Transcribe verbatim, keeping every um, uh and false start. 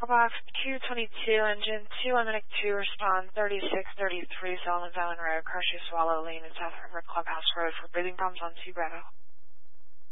Box Q twenty-two, engine two, Limerick two, respond thirty-six thirty-three, Sullivan Island Road, Kershaw Swallow Lane, and South River Clubhouse Road for breathing problems on two Bravo.